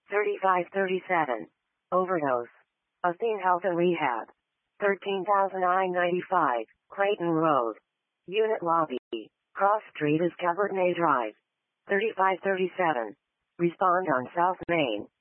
3537. Overdose. Athene Health and Rehab. 13,995, Clayton Road. Unit Lobby. Cross Street is Cabernet Drive. 3537. Respond on South Main.